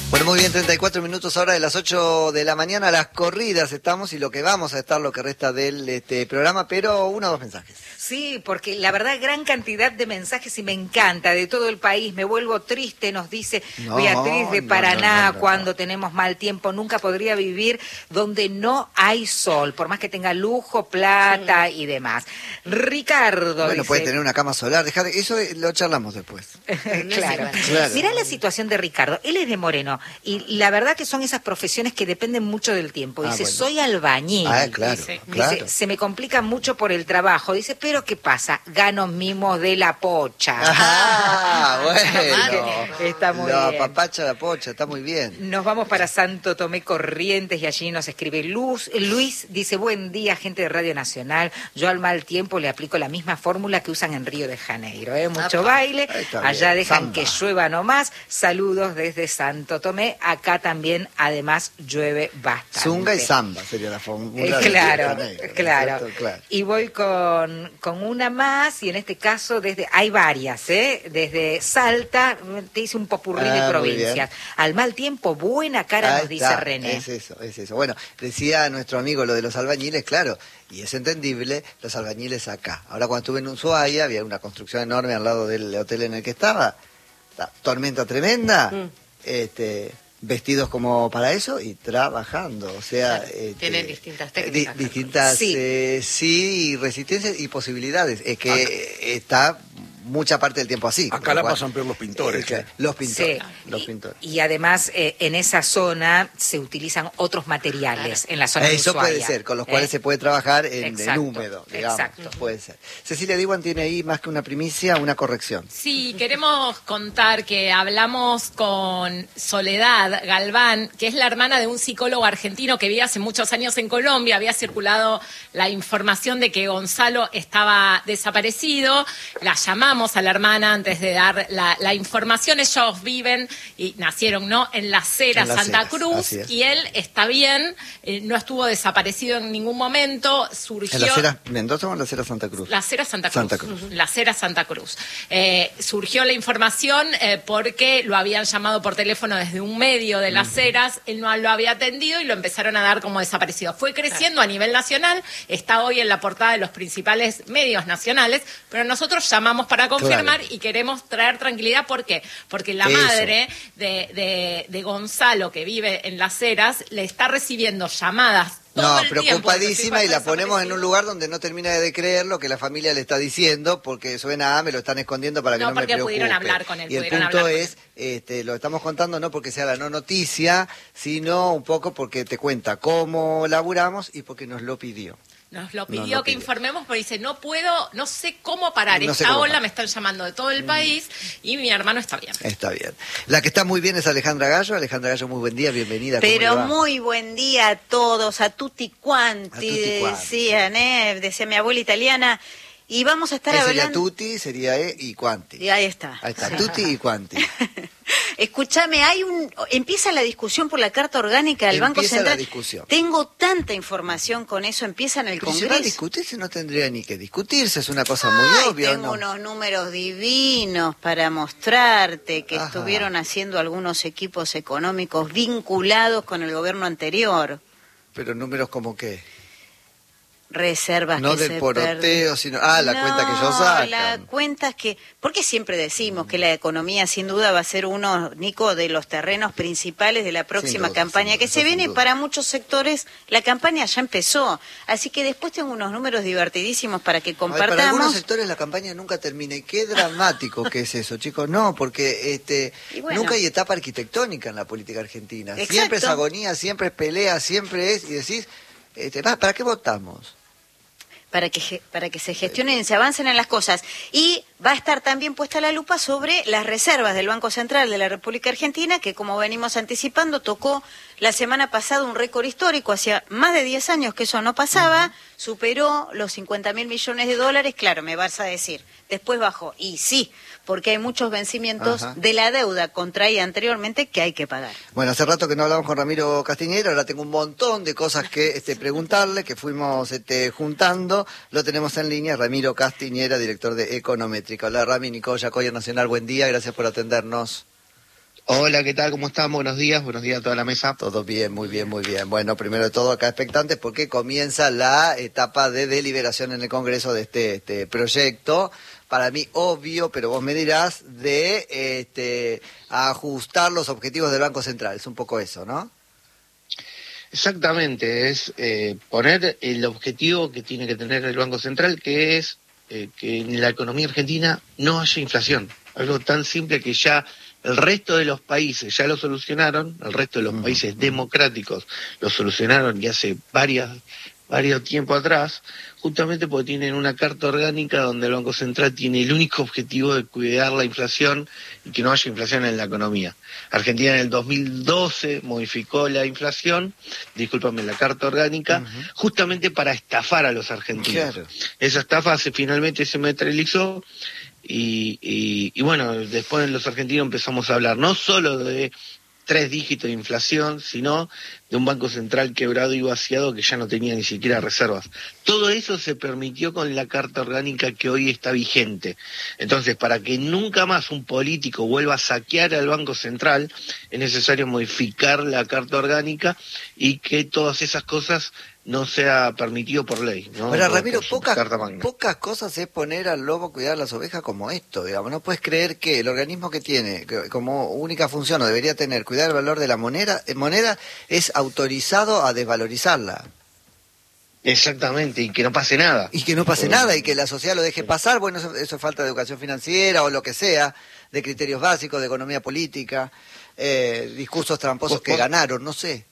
Bueno, muy bien, 34 minutos ahora de las 8 de la mañana, las corridas estamos y lo que vamos a estar lo que resta del programa, pero uno o dos mensajes. Sí, porque la verdad, gran cantidad de mensajes y me encanta, de todo el país. Me vuelvo triste, nos dice Beatriz de Paraná, cuando tenemos mal tiempo. Nunca podría vivir donde no hay sol, por más que tenga lujo, plata y demás. Ricardo Bueno, dice, puede tener una cama solar, eso lo charlamos después. Claro. Claro. Mirá la situación de Ricardo. Él es de Moreno y la verdad que son esas profesiones que dependen mucho del tiempo. Dice, bueno. soy albañil. Claro, Dice, claro. se me complica mucho por el trabajo. Dice, pero ¿qué pasa? Gano mimos de la pocha. Bueno. Está muy La bien. papacha, la pocha, está muy bien. Nos vamos para Santo Tomé Corrientes y allí nos escribe Luis, dice, buen día, gente de Radio Nacional. Yo al mal tiempo le aplico la misma fórmula que usan en Río de Janeiro. Mucho baile, allá bien. dejan Samba. que llueva nomás. Saludos desde Santo Tomé. Acá también, además, llueve bastante. Zunga y samba sería la fórmula. Claro, de claro. claro. Y voy con una más, y en este caso hay varias, desde Salta, te hice un popurrí de provincias. Al mal tiempo, buena cara, nos dice René. Es eso. Bueno, decía nuestro amigo lo de los albañiles, claro, y es entendible, los albañiles acá. Ahora cuando estuve en Ushuaia, había una construcción enorme al lado del hotel en el que estaba, tormenta tremenda, vestidos como para eso y trabajando, o sea... Tienen distintas técnicas. Distintas, y resistencias y posibilidades. Es que está mucha parte del tiempo así. Acá la pasan peor los pintores. Los pintores. Sí. Los pintores. Y además, en esa zona se utilizan otros materiales, en la zona de Eso Ushuaia. puede ser, con los cuales se puede trabajar en húmedo, digamos. Exacto. Puede ser. Cecilia Diwan tiene ahí más que una primicia, una corrección. Sí, queremos contar que hablamos con Soledad Galván, que es la hermana de un psicólogo argentino que vive hace muchos años en Colombia. Había circulado la información de que Gonzalo estaba desaparecido. La llamamos a la hermana antes de dar la información. Ellos viven y nacieron, ¿no?, en Las Heras, Santa Cruz, y él está bien, no estuvo desaparecido en ningún momento. Surgió... ¿En Las Heras Mendoza o en Las Heras Santa Cruz? Las Heras Santa Cruz. Las Heras Santa Cruz. Surgió la información porque lo habían llamado por teléfono desde un medio de Las Heras, él no lo había atendido y lo empezaron a dar como desaparecido. Fue creciendo a nivel nacional, está hoy en la portada de los principales medios nacionales, pero nosotros llamamos para confirmar y queremos traer tranquilidad. ¿Por qué? Porque la madre de Gonzalo, que vive en Las Heras, le está recibiendo llamadas todo el preocupadísima, y la ponemos en desaparecido. un lugar donde no termina de creer lo que la familia le está diciendo, porque suena me lo están escondiendo para que no me porque preocupe. pudieron hablar con él. Y el punto es, lo estamos contando no porque sea la no noticia, sino un poco porque te cuenta cómo laburamos y porque nos lo pidió. Nos lo pidió que informemos, pero dice, no sé cómo parar esta ola, me están llamando de todo el país y mi hermano está bien. Está bien. La que está muy bien es Alejandra Gallo. Alejandra Gallo, muy buen día, bienvenida. Pero muy buen día a todos, a tutti quanti, decían, decía mi abuela italiana. Y vamos a estar hablando... Sería tutti, sería y quanti. Y ahí está. Ahí está, tutti y quanti. Escúchame, empieza la discusión por la Carta Orgánica del Banco Central. Empieza la discusión. Tengo tanta información con eso, empieza en el Pero Congreso. si va a discutirse no tendría ni que discutirse, es una cosa muy obvia, tengo unos números divinos para mostrarte que estuvieron haciendo algunos equipos económicos vinculados con el gobierno anterior. Pero números como qué. Reservas no que del se poroteo, sino la cuenta que ellos sacan. La cuenta es que, porque siempre decimos que la economía sin duda va a ser uno, Nico, de los terrenos principales de la próxima campaña que se viene, y para muchos sectores la campaña ya empezó, así que después tengo unos números divertidísimos para que compartamos. Para algunos sectores la campaña nunca termina, y qué dramático que es eso, chicos, no, porque nunca hay etapa arquitectónica en la política argentina. Exacto. Siempre es agonía, siempre es pelea, siempre es, y decís, ¿para qué votamos? Para que se gestionen y se avancen en las cosas. Y va a estar también puesta la lupa sobre las reservas del Banco Central de la República Argentina, que, como venimos anticipando, tocó la semana pasada un récord histórico. Hacía más de 10 años que eso no pasaba, superó los $50.000 millones. Claro, me vas a decir, después bajó. Y sí, porque hay muchos vencimientos de la deuda contraída anteriormente que hay que pagar. Bueno, hace rato que no hablamos con Ramiro Castiñera, ahora tengo un montón de cosas que preguntarle, que fuimos juntando. Lo tenemos en línea, Ramiro Castiñera, director de Econométrica. Hola Rami, Nico Yacoya Nacional, buen día, gracias por atendernos. Hola, ¿qué tal? ¿Cómo están? Buenos días a toda la mesa. Todo bien, muy bien, muy bien. Bueno, primero de todo acá expectantes porque comienza la etapa de deliberación en el Congreso de este proyecto. Para mí obvio, pero vos me dirás, de ajustar los objetivos del Banco Central. Es un poco eso, ¿no? Exactamente, es poner el objetivo que tiene que tener el Banco Central, que es que en la economía argentina no haya inflación. Algo tan simple que ya el resto de los países ya lo solucionaron, el resto de los países democráticos lo solucionaron y hace varios tiempo atrás, justamente porque tienen una carta orgánica donde el Banco Central tiene el único objetivo de cuidar la inflación y que no haya inflación en la economía. Argentina en el 2012 modificó la inflación, la carta orgánica, justamente para estafar a los argentinos. Claro. Esa estafa finalmente se materializó y bueno, después los argentinos empezamos a hablar no solo de 3 dígitos de inflación, sino de un Banco Central quebrado y vaciado que ya no tenía ni siquiera reservas. Todo eso se permitió con la Carta Orgánica que hoy está vigente. Entonces, para que nunca más un político vuelva a saquear al Banco Central, es necesario modificar la Carta Orgánica y que todas esas cosas no sea permitido por ley, ¿no? Ahora, Ramiro, pocas cosas es poner al lobo a cuidar las ovejas como esto, digamos. No puedes creer que el organismo que tiene como única función, o debería tener, cuidar el valor de la moneda es autorizado a desvalorizarla. Exactamente, y que no pase nada. Y que no pase nada, y que la sociedad lo deje pasar. Bueno, eso es falta de educación financiera o lo que sea, de criterios básicos, de economía política, discursos tramposos que ganaron, no sé.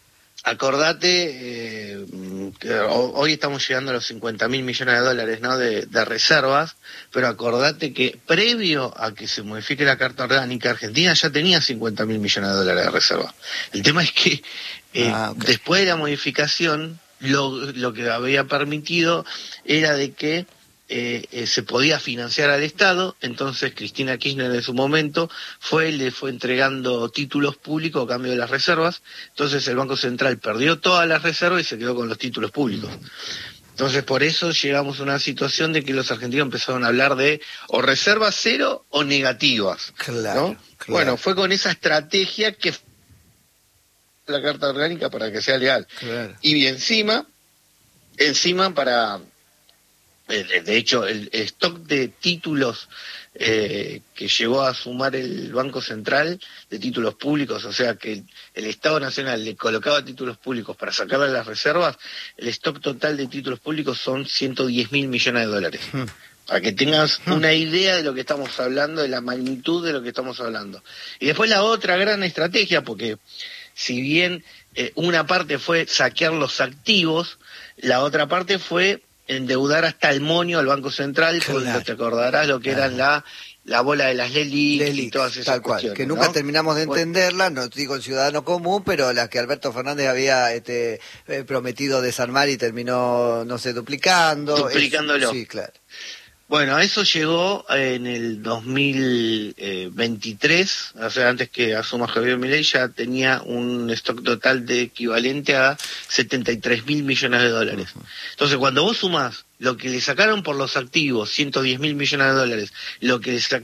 Acordate que hoy estamos llegando a los 50.000 millones de dólares, ¿no? de reservas, pero acordate que previo a que se modifique la Carta Orgánica, Argentina ya tenía 50.000 millones de dólares de reservas. El tema es que después de la modificación, lo que había permitido era de que se podía financiar al Estado. Entonces Cristina Kirchner en su momento le fue entregando títulos públicos a cambio de las reservas. Entonces el Banco Central perdió todas las reservas y se quedó con los títulos públicos. Entonces por eso llegamos a una situación de que los argentinos empezaron a hablar de o reservas cero o negativas, claro, ¿no? Claro. Bueno, fue con esa estrategia que la Carta Orgánica para que sea legal. Claro. Y encima para... De hecho, el stock de títulos que llegó a sumar el Banco Central, de títulos públicos, o sea que el Estado Nacional le colocaba títulos públicos para sacarle las reservas, el stock total de títulos públicos son 110.000 millones de dólares. Para que tengas una idea de lo que estamos hablando, de la magnitud de lo que estamos hablando. Y después la otra gran estrategia, porque si bien una parte fue saquear los activos, la otra parte fue endeudar hasta el moño al Banco Central, claro. Porque te acordarás lo que eran la bola de las LELIQ y todas esas tal cual, que nunca terminamos de entenderla, no digo el ciudadano común, pero las que Alberto Fernández había prometido desarmar y terminó, no sé, duplicándolo. Sí, claro. Bueno, eso llegó en el 2023, o sea, antes que asuma Javier Milei, ya tenía un stock total de equivalente a 73.000 millones de dólares. Entonces, cuando vos sumás lo que le sacaron por los activos, 110.000 millones de dólares, lo que le sacaron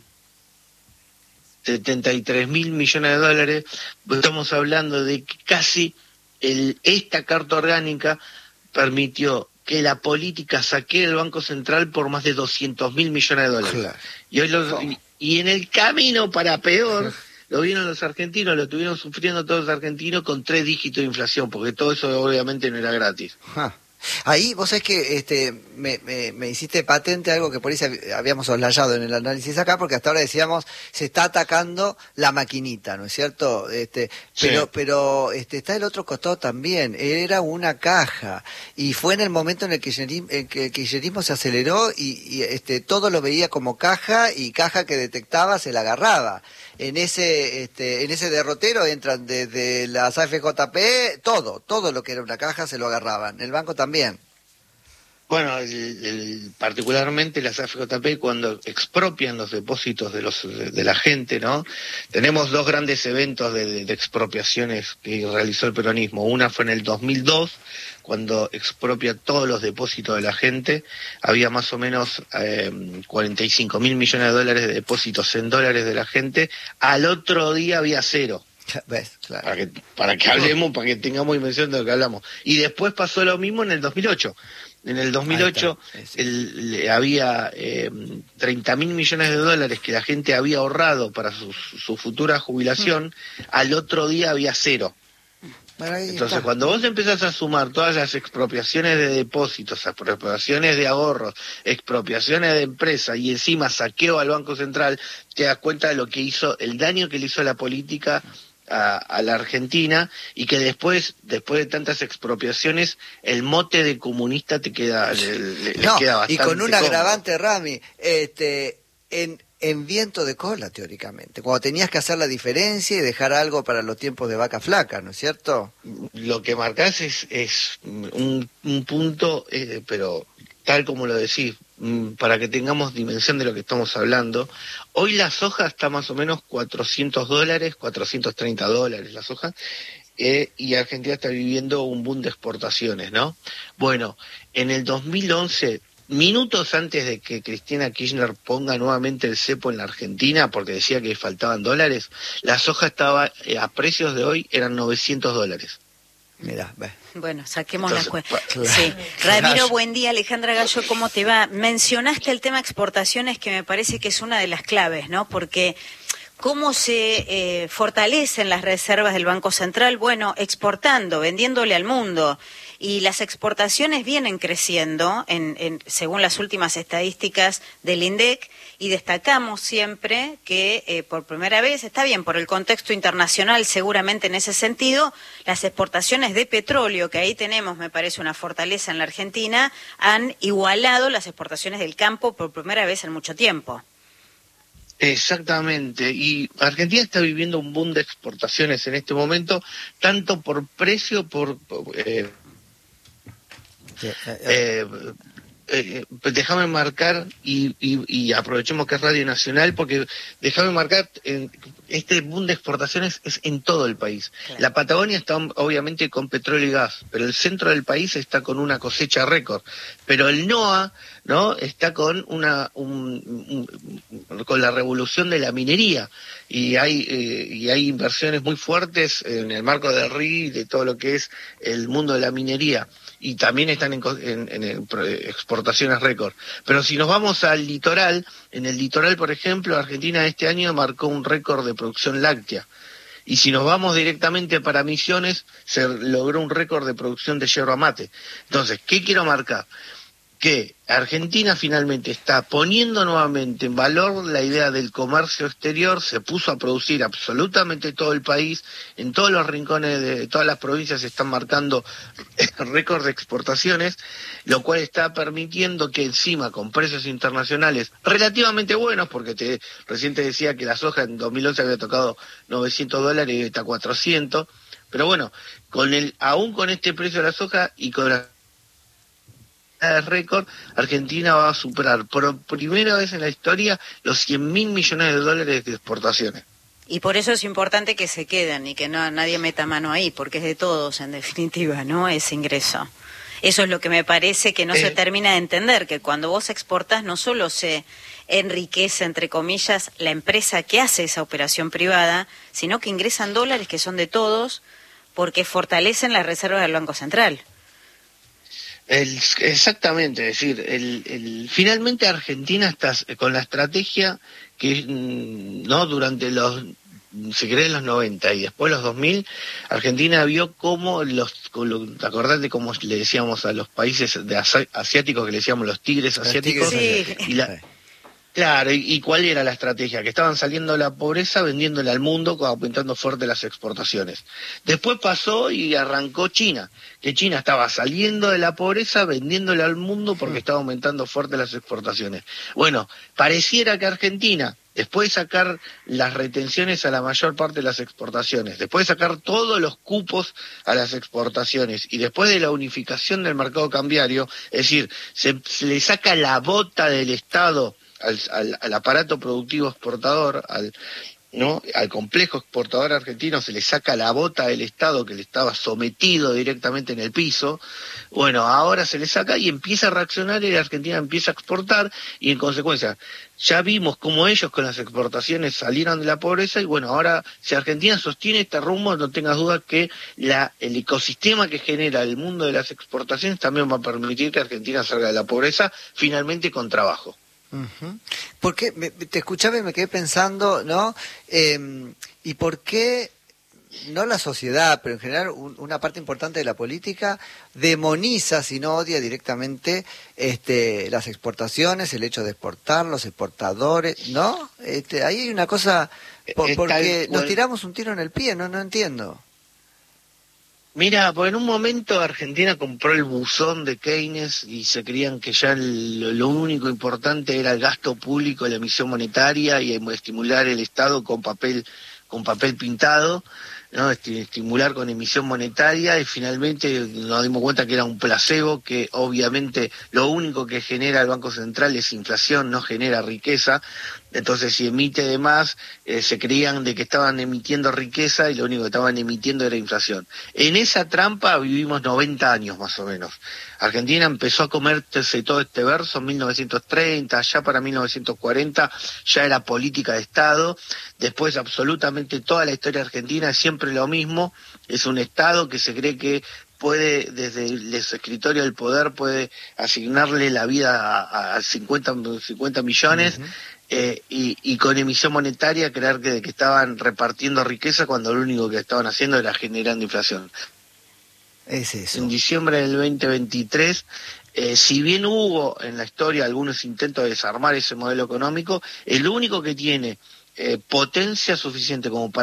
73.000 millones de dólares, estamos hablando de que casi esta Carta Orgánica permitió que la política saquee el Banco Central por más de 200.000 millones de dólares. Claro. Y en el camino para peor, lo vieron los argentinos, lo estuvieron sufriendo todos los argentinos con 3 dígitos de inflación, porque todo eso obviamente no era gratis. Ahí vos sabés que me hiciste patente algo que por ahí habíamos soslayado en el análisis acá, porque hasta ahora decíamos se está atacando la maquinita, ¿no es cierto? Pero está el otro costado también, era una caja, y fue en el momento en el que el kirchnerismo se aceleró y todo lo veía como caja, y caja que detectaba se la agarraba. En ese derrotero entran desde las AFJP, todo lo que era una caja se lo agarraban, el banco también. Bueno, particularmente las AFJP cuando expropian los depósitos de la gente, ¿no? Tenemos 2 grandes eventos de expropiaciones que realizó el peronismo. Una fue en el 2002, cuando expropia todos los depósitos de la gente. Había más o menos 45.000 millones de dólares de depósitos en dólares de la gente. Al otro día había cero. ¿Ves? Claro. Para que hablemos, para que tengamos dimensión de lo que hablamos. Y después pasó lo mismo en el 2008. En el 2008 había 30.000 millones de dólares que la gente había ahorrado para su futura jubilación. Al otro día había cero. Entonces, cuando vos empezás a sumar todas las expropiaciones de depósitos, expropiaciones de ahorros, expropiaciones de empresas y encima saqueo al Banco Central, te das cuenta de lo que hizo, el daño que le hizo la política a la Argentina, y que después de tantas expropiaciones, el mote de comunista te queda, le queda bastante. Y con un cómodo. agravante, Rami, en viento de cola, teóricamente, cuando tenías que hacer la diferencia y dejar algo para los tiempos de vaca flaca, ¿no es cierto? Lo que marcás es un punto, pero tal como lo decís, para que tengamos dimensión de lo que estamos hablando. Hoy la soja está más o menos $400, $430 la soja, y Argentina está viviendo un boom de exportaciones, ¿no? Bueno, en el 2011, minutos antes de que Cristina Kirchner ponga nuevamente el cepo en la Argentina, porque decía que faltaban dólares, la soja estaba a precios de hoy, eran $900. Mirá, ve. Bueno, saquemos la cuenta. Claro. Sí. Ramiro, buen día. Alejandra Gallo, ¿cómo te va? Mencionaste el tema exportaciones, que me parece que es una de las claves, ¿no? Porque ¿cómo se fortalecen las reservas del Banco Central? Bueno, exportando, vendiéndole al mundo. Y las exportaciones vienen creciendo, según las últimas estadísticas del INDEC, y destacamos siempre que por primera vez, está bien, por el contexto internacional seguramente en ese sentido, las exportaciones de petróleo, que ahí tenemos, me parece, una fortaleza en la Argentina, han igualado las exportaciones del campo por primera vez en mucho tiempo. Exactamente, y Argentina está viviendo un boom de exportaciones en este momento, tanto por precio, déjame marcar, y aprovechemos que es Radio Nacional, porque déjame marcar, este boom de exportaciones es en todo el país. Claro. La Patagonia está obviamente con petróleo y gas, pero el centro del país está con una cosecha récord. Pero el NOA, ¿no?, está con con la revolución de la minería, y hay inversiones muy fuertes en el marco del RI, de todo lo que es el mundo de la minería. Y también están en exportaciones récord. Pero si nos vamos al litoral, en el litoral, por ejemplo, Argentina este año marcó un récord de producción láctea. Y si nos vamos directamente para Misiones, se logró un récord de producción de yerba mate. Entonces, ¿qué quiero marcar? Que Argentina finalmente está poniendo nuevamente en valor la idea del comercio exterior, se puso a producir absolutamente todo el país, en todos los rincones de todas las provincias se están marcando récords de exportaciones, lo cual está permitiendo que encima con precios internacionales relativamente buenos, porque recién te decía que la soja en 2011 había tocado $900 y está 400, pero bueno, aún con este precio de la soja y con la récord, Argentina va a superar por primera vez en la historia los 100.000 millones de dólares de exportaciones. Y por eso es importante que se queden y que nadie meta mano ahí, porque es de todos en definitiva, ¿no?, ese ingreso. Eso es lo que me parece que no se termina de entender, que cuando vos exportás no solo se enriquece, entre comillas, la empresa que hace esa operación privada, sino que ingresan dólares que son de todos, porque fortalecen las reservas del Banco Central. Exactamente, es decir, finalmente Argentina está con la estrategia que, no, durante los 90 y después los 2000, Argentina vio cómo acordate cómo le decíamos a los países asiáticos, que le decíamos los tigres asiáticos, Claro, ¿y cuál era la estrategia? Que estaban saliendo de la pobreza, vendiéndole al mundo, aumentando fuerte las exportaciones. Después pasó y arrancó China, que China estaba saliendo de la pobreza, vendiéndole al mundo porque estaba aumentando fuerte las exportaciones. Bueno, pareciera que Argentina, después de sacar las retenciones a la mayor parte de las exportaciones, después de sacar todos los cupos a las exportaciones y después de la unificación del mercado cambiario, es decir, se le saca la bota del Estado al aparato productivo exportador, ¿no? Al complejo exportador argentino se le saca la bota del Estado que le estaba sometido directamente en el piso. Bueno, ahora se le saca y empieza a reaccionar y la Argentina empieza a exportar y en consecuencia ya vimos cómo ellos con las exportaciones salieron de la pobreza y bueno, ahora si Argentina sostiene este rumbo, no tengas duda que el ecosistema que genera el mundo de las exportaciones también va a permitir que Argentina salga de la pobreza finalmente con trabajo. Porque te escuchaba y me quedé pensando, ¿no? ¿Y por qué no la sociedad, pero en general una parte importante de la política demoniza, si no odia directamente las exportaciones, el hecho de exportar, los exportadores, ¿no? Ahí hay una cosa, porque nos tiramos un tiro en el pie, no entiendo. Mira, pues en un momento Argentina compró el buzón de Keynes y se creían que ya lo único importante era el gasto público, la emisión monetaria y estimular el Estado con papel pintado, ¿no? Estimular con emisión monetaria y finalmente nos dimos cuenta que era un placebo, que obviamente lo único que genera el Banco Central es inflación, no genera riqueza. Entonces si emite de más, se creían de que estaban emitiendo riqueza y lo único que estaban emitiendo era inflación. En esa trampa vivimos 90 años más o menos. Argentina empezó a comerse todo este verso en 1930, ya para 1940 ya era política de Estado. Después absolutamente toda la historia argentina es siempre lo mismo, es un Estado que se cree que puede, desde el escritorio del poder, puede asignarle la vida a 50 millones. Uh-huh. Y con emisión monetaria creer que estaban repartiendo riqueza cuando lo único que estaban haciendo era generando inflación. Es eso. En diciembre del 2023, si bien hubo en la historia algunos intentos de desarmar ese modelo económico, el único que tiene potencia suficiente como para